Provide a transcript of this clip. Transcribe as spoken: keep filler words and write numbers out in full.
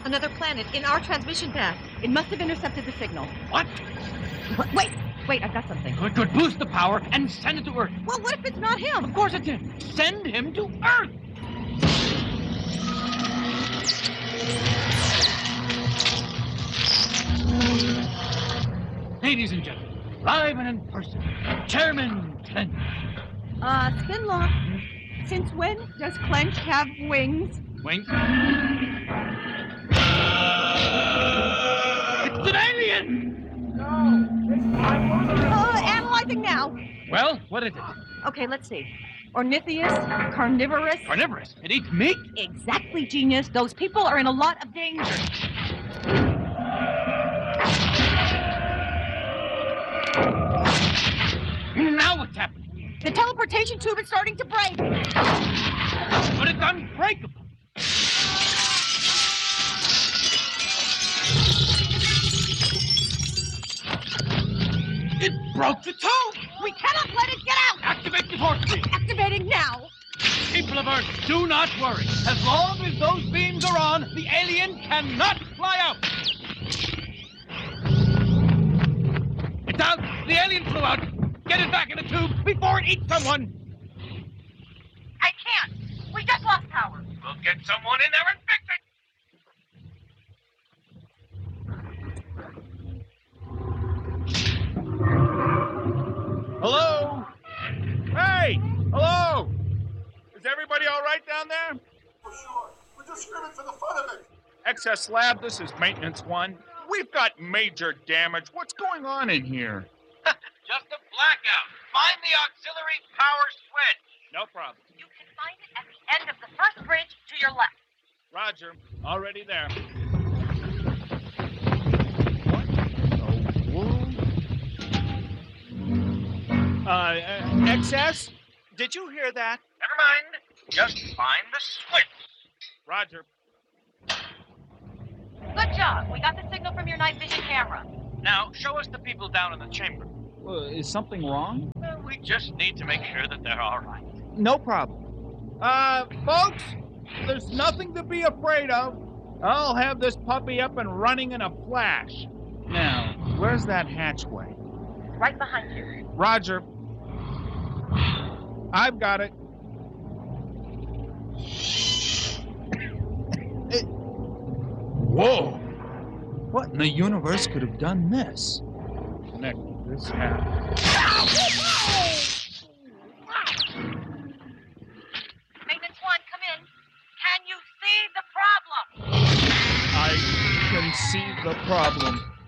Another planet in our transmission path. It must have intercepted the signal. What? Wait, wait, I've got something. Good, good. Boost the power and send it to Earth. Well, what if it's not him? Of course it's him. Send him to Earth. Ladies and gentlemen, live and in person, Chairman Clench. Uh, Spinlock, since when does Clench have wings? Wink. It's an alien! Uh, analyzing now. Well, what is it? Okay, let's see. Ornithius, carnivorous. Carnivorous. It eats meat? Exactly, genius. Those people are in a lot of danger. Now what's happening? The teleportation tube is starting to break. But it's unbreakable. It broke the tube! We cannot let it get out! Activate the torch beam! Activating now! People of Earth, do not worry. As long as those beams are on, the alien cannot fly out. It's out! The alien flew out! Get it back in the tube before it eats someone! I can't! We just lost power! We'll get someone in there and fix it! Hello? Hey! Hello! Is everybody all right down there? For sure. We're just screaming for the fun of it. Excess Lab, this is Maintenance One. We've got major damage. What's going on in here? Just a blackout. Find the auxiliary power switch. No problem. You can find it at the end of the first bridge to your left. Roger. Already there. What in the world? Uh, uh, Excess? Did you hear that? Never mind. Just find the switch. Roger. Good job. We got the signal from your night vision camera. Now, show us the people down in the chamber. Uh, is something wrong? Well, we just need to make sure that they're all right. No problem. Uh, folks, there's nothing to be afraid of. I'll have this puppy up and running in a flash. Now, where's that hatchway? Right behind you. Roger. I've got it. It- Whoa! What in the universe could have done this? Nick, this happened. Maintenance One, come in. Can you see the problem? I can see the problem.